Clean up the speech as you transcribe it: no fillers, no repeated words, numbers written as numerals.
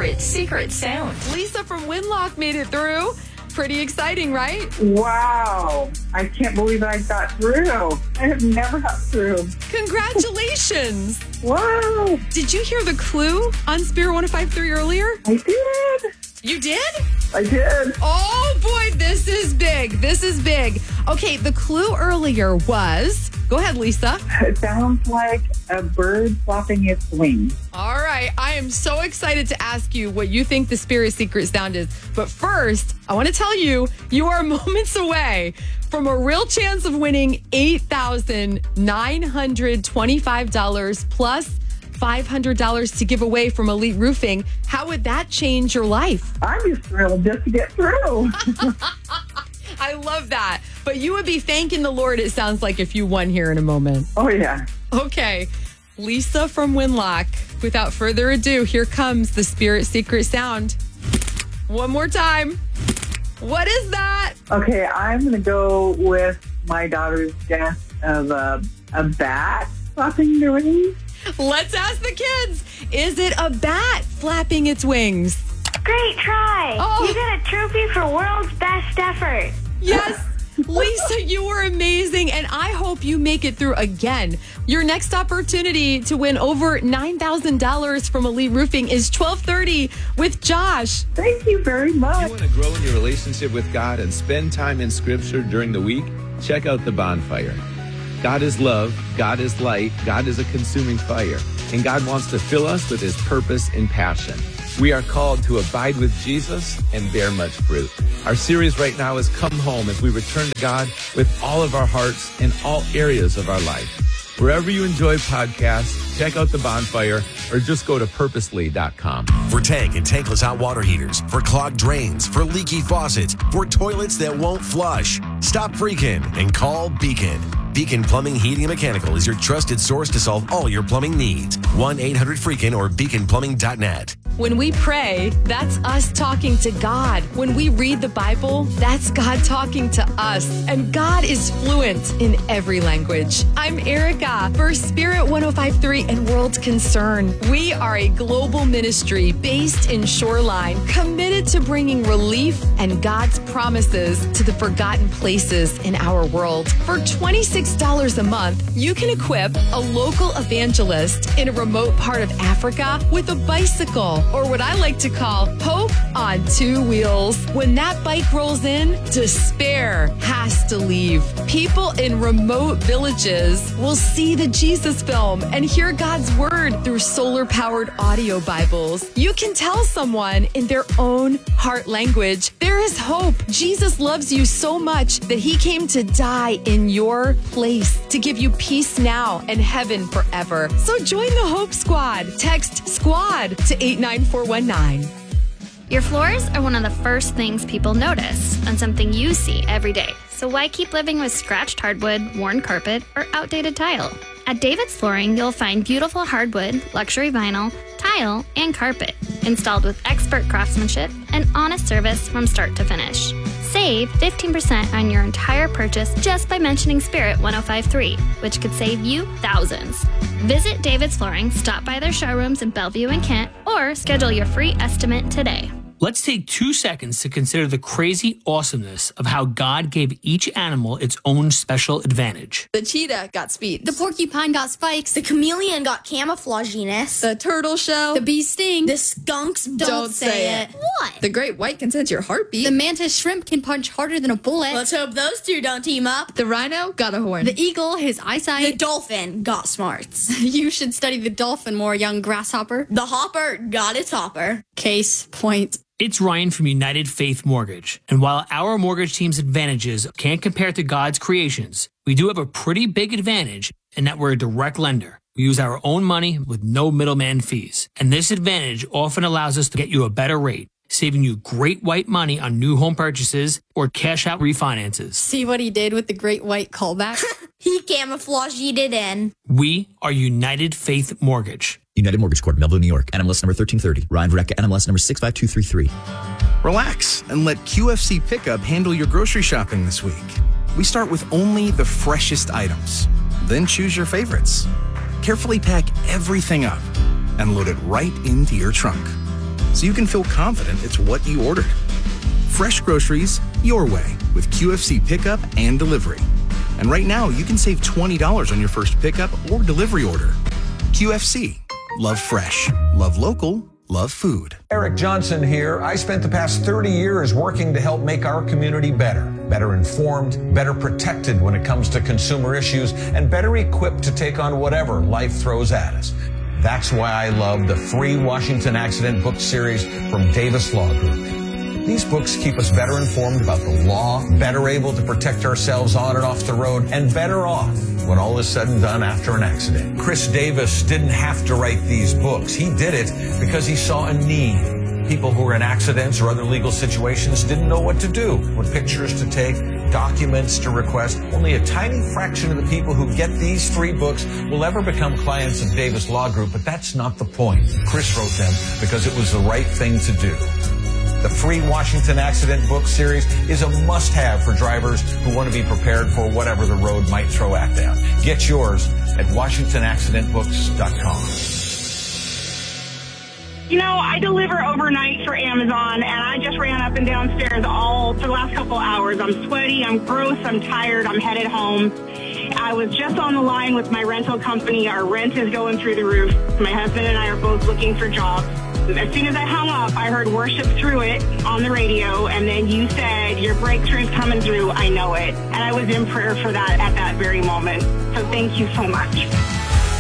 spirit secret sound. Lisa from Winlock made it through. Pretty exciting, right? Wow. I can't believe I got through. I have never got through. Congratulations. Wow. Did you hear the clue on Spirit 105.3 earlier? I did. You did? I did. Oh boy, this is big. This is big. Okay, the clue earlier was, go ahead, Lisa. It sounds like a bird flapping its wings. All right, I am so excited to ask you what you think the spirit secret sound is. But first, I want to tell you, you are moments away from a real chance of winning $8,925 plus $500 to give away from Elite Roofing. How would that change your life? I'm just thrilled just to get through. I love that. But you would be thanking the Lord, it sounds like, if you won here in a moment. Oh, yeah. Okay. Lisa from Winlock. Without further ado, here comes the spirit secret sound. One more time. What is that? Okay, I'm going to go with my daughter's guess of a bat flapping their wings. Let's ask the kids. Is it a bat flapping its wings? Great try. Oh. You got a trophy for world's best effort. Yes. Lisa, you were amazing, and I hope you make it through again. Your next opportunity to win over $9,000 from Elite Roofing is 12:30 with Josh. Thank you very much. You want to grow in your relationship with God and spend time in Scripture during the week? Check out The Bonfire. God is love, God is light, God is a consuming fire, and God wants to fill us with His purpose and passion. We are called to abide with Jesus and bear much fruit. Our series right now is Come Home as we return to God with all of our hearts in all areas of our life. Wherever you enjoy podcasts, check out The Bonfire or just go to purposely.com. For tank and tankless hot water heaters, for clogged drains, for leaky faucets, for toilets that won't flush. Stop freaking and call Beacon. Beacon Plumbing, Heating, and Mechanical is your trusted source to solve all your plumbing needs. 1-800-FREAKIN or beaconplumbing.net. When we pray, that's us talking to God. When we read the Bible, that's God talking to us. And God is fluent in every language. I'm Erica for Spirit 105.3 and World Concern. We are a global ministry based in Shoreline, committed to bringing relief and God's promises to the forgotten places in our world. For $26 a month, you can equip a local evangelist in a remote part of Africa with a bicycle, or what I like to call hope on two wheels. When that bike rolls in, despair has to leave. People in remote villages will see the Jesus film and hear God's word through solar-powered audio Bibles. You can tell someone in their own heart language, there is hope. Jesus loves you so much that He came to die in your place to give you peace now and heaven forever. So join the Hope Squad. Text SQUAD to 89419. Your floors are one of the first things people notice on something you see every day. So why keep living with scratched hardwood, worn carpet, or outdated tile? At David's Flooring, you'll find beautiful hardwood, luxury vinyl, tile, and carpet installed with expert craftsmanship and honest service from start to finish. Save 15% on your entire purchase just by mentioning Spirit 105.3, which could save you thousands. Visit David's Flooring, stop by their showrooms in Bellevue and Kent, or schedule your free estimate today. Let's take 2 seconds to consider the crazy awesomeness of how God gave each animal its own special advantage. The cheetah got speed. The porcupine got spikes. The chameleon got camouflaginess. The turtle shell. The bee sting. The skunks don't say it. What? The great white can sense your heartbeat. The mantis shrimp can punch harder than a bullet. Let's hope those two don't team up. The rhino got a horn. The eagle, his eyesight. The dolphin got smarts. You should study the dolphin more, young grasshopper. The hopper got its hopper. Case point. It's Ryan from United Faith Mortgage. And while our mortgage team's advantages can't compare to God's creations, we do have a pretty big advantage in that we're a direct lender. We use our own money with no middleman fees. And this advantage often allows us to get you a better rate, saving you great white money on new home purchases or cash out refinances. See what he did with the great white callback? He camouflaged it in. We are United Faith Mortgage. United Mortgage Corp, Melville, New York. NMLS number 1330. Ryan Verrecka, NMLS number 65233. Relax and let QFC Pickup handle your grocery shopping this week. We start with only the freshest items. Then choose your favorites. Carefully pack everything up and load it right into your trunk. so you can feel confident it's what you ordered. Fresh groceries your way with QFC pickup and delivery. And right now, you can save $20 on your first pickup or delivery order. QFC. Love fresh. Love local. Love food. Eric Johnson here. I spent the past 30 years working to help make our community better informed, better protected when it comes to consumer issues, and better equipped to take on whatever life throws at us. That's why I love the free Washington Accident book series from Davis Law Group. These books keep us better informed about the law, better able to protect ourselves on and off the road, and better off when all is said and done after an accident. Chris Davis didn't have to write these books. He did it because he saw a need. People who were in accidents or other legal situations didn't know what to do, what pictures to take, documents to request. Only a tiny fraction of the people who get these 3 books will ever become clients of Davis Law Group, but that's not the point. Chris wrote them because it was the right thing to do. The free Washington Accident book series is a must-have for drivers who want to be prepared for whatever the road might throw at them. Get yours at WashingtonAccidentBooks.com. You know, I deliver overnight for Amazon, and I just ran up and downstairs all for the last couple hours. I'm sweaty, I'm gross, I'm tired, I'm headed home. I was just on the line with my rental company. Our rent is going through the roof. My husband and I are both looking for jobs. As soon as I hung up, I heard Worship Through It on the radio, and then you said, your breakthrough's coming through, I know it. And I was in prayer for that at that very moment. So thank you so much.